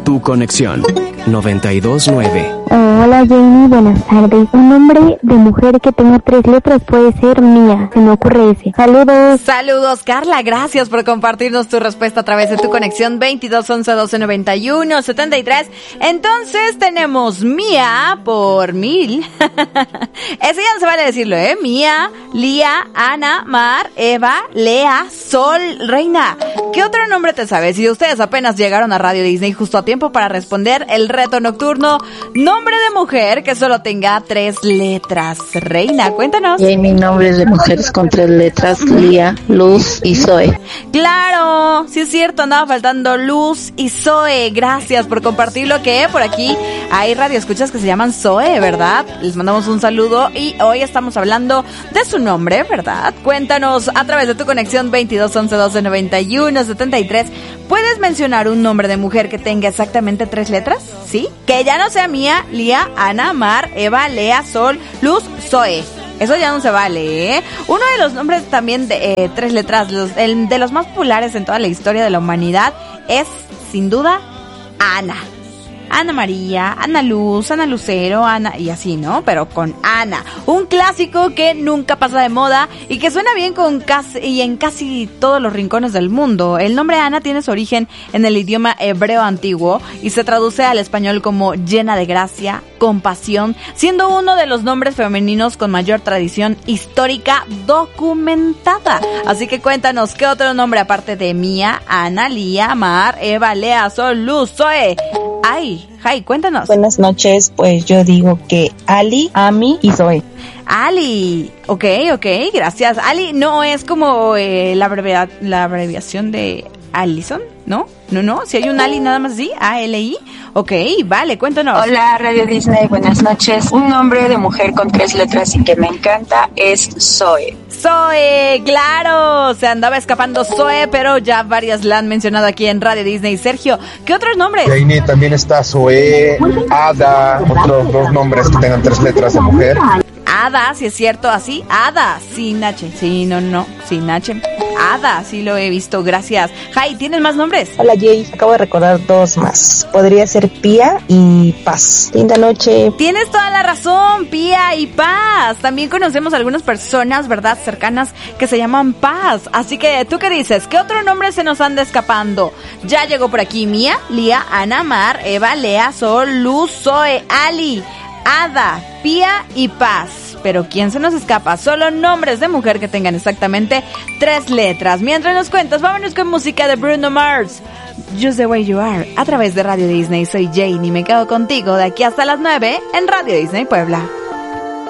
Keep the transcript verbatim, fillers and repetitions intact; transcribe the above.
Tu Conexión noventa y dos punto nueve. Hola Jamie, buenas tardes. Un nombre de mujer que tenga tres letras puede ser Mía. Se me ocurre ese. Saludos. Saludos, Carla. Gracias por compartirnos tu respuesta a través de Tu Conexión veintidós once doce noventa y uno setenta y tres. Entonces tenemos Mía por mil. Ese ya no se vale decirlo, ¿eh? Mía, Lía, Ana, Mar, Eva, Lea, Sol, Reina. ¿Qué otro nombre te sabes? Si ustedes apenas llegaron a Radio Disney justo a tiempo para responder el reto nocturno, nombre de mujer que solo tenga tres letras. Reina, cuéntanos. Y hay mis nombres de mujeres con tres letras: Lía, Luz y Zoe. Claro, sí es cierto, andaba faltando Luz y Zoe. Gracias por compartirlo, que por aquí hay radioescuchas que se llaman Zoe, ¿verdad? Les mandamos un saludo y hoy estamos hablando de su nombre, ¿verdad? Cuéntanos a través de Tu Conexión veintidós once doce noventa y uno setenta y tres. ¿Puedes mencionar un nombre de mujer que tenga exactamente tres letras? ¿Sí? Que ya no sea Mía, Lía, Ana, Mar, Eva, Lea, Sol, Luz, Zoe. Eso ya no se vale, ¿eh? Uno de los nombres también de eh, tres letras, los, el, de los más populares en toda la historia de la humanidad, es, sin duda, Ana. Ana María, Ana Luz, Ana Lucero, Ana, y así, ¿no? Pero con Ana. Un clásico que nunca pasa de moda y que suena bien con casi, y en casi todos los rincones del mundo. El nombre Ana tiene su origen en el idioma hebreo antiguo y se traduce al español como llena de gracia, compasión, siendo uno de los nombres femeninos con mayor tradición histórica documentada. Así que cuéntanos, ¿qué otro nombre aparte de Mía, Ana, Lía, Mar, Eva, Lea, Sol, Luz, Zoe? Ay, Jai, cuéntanos. Buenas noches, pues yo digo que Ali, Ami y Zoe. Ali, ok, ok, gracias. Ali no es como eh, la, abrevia, la abreviación de Allison, ¿no? No, no, si hay un Ali nada más así, A L I. Ok, vale, cuéntanos. Hola, Radio Disney, buenas noches. Un nombre de mujer con tres letras y que me encanta es Zoe. Zoe, claro, se andaba escapando Zoe, pero ya varias la han mencionado aquí en Radio Disney. Sergio, ¿qué otros nombres? Janie, también está Zoe, Ada, otros dos nombres que tengan tres letras de mujer. Ada, si es cierto, así, Ada, sin H, sí, no, no, sin H, Ada, sí lo he visto, gracias. Jai, ¿tienes más nombres? Hola Jay, acabo de recordar dos más. Podría ser Pía y Paz. Linda noche. Tienes toda la razón, Pía y Paz. También conocemos algunas personas, ¿verdad?, cercanas que se llaman Paz. Así que, ¿tú qué dices? ¿Qué otro nombre se nos anda escapando? Ya llegó por aquí Mía, Lía, Ana, Mar, Eva, Lea, Sol, Luz, Zoe, Ali, Ada, Pía y Paz. Pero ¿quién se nos escapa? Solo nombres de mujer que tengan exactamente tres letras. Mientras nos cuentas, vámonos con música de Bruno Mars. Just the Way You Are, a través de Radio Disney. Soy Jane y me quedo contigo de aquí hasta las nueve en Radio Disney Puebla.